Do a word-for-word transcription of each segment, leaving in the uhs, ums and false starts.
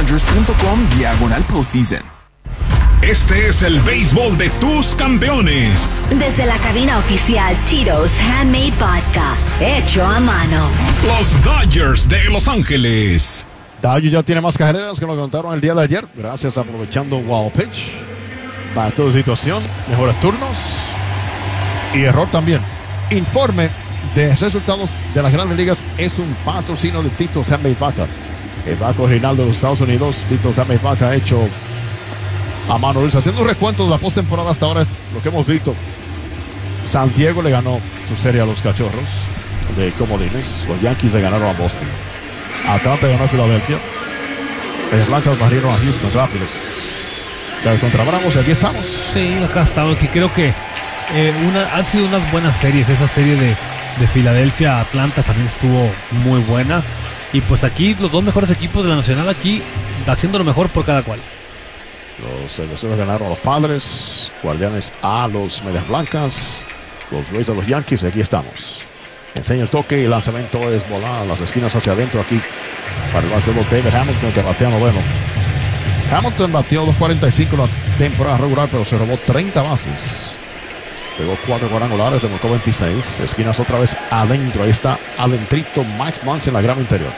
Dodgers.com diagonal postseason. Este es el béisbol de tus campeones. Desde la cabina oficial Tito's Handmade Vodka, hecho a mano. Los Dodgers de Los Ángeles. Dodgers ya tiene más carreras que lo contaron el día de ayer. Gracias, aprovechando un wild pitch. Para toda situación, mejores turnos y error también. Informe de resultados de las Grandes Ligas es un patrocinio de Tito's Handmade Vodka. El banco original de los Estados Unidos, Tito's Handmade Vodka, hecho a mano. Luis, haciendo un recuento de la postemporada hasta ahora, lo que hemos visto. San Diego le ganó su serie a los Cachorros de comodines. Los Yankees le ganaron a Boston. Atlanta ganó a Filadelfia. Los Blancos barrieron a Houston rápido. Pero contra Bravos, y aquí estamos. Sí, acá estamos. Que creo que eh, una, han sido unas buenas series. Esa serie de, de Filadelfia a Atlanta también estuvo muy buena. Y pues aquí los dos mejores equipos de la Nacional aquí haciendo lo mejor por cada cual. Los cerveceros ganaron a los Padres, Guardianes a los Medias Blancas, los Rays a los Yankees, y aquí estamos. Enseña el toque y el lanzamiento es volar las esquinas hacia adentro aquí para el bateo David Hamilton, que batea noveno. Hamilton bateó dos cuarenta y cinco en la temporada regular, pero se robó treinta bases. Pegó cuatro cuadrangulares, remolcó veintiséis. Esquinas otra vez adentro. Ahí está adentrito Max Muncy en la grama interior.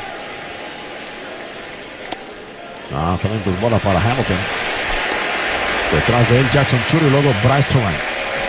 Lanzamiento es bola para Hamilton. Detrás de él Jackson Churi y luego Bryce Terang.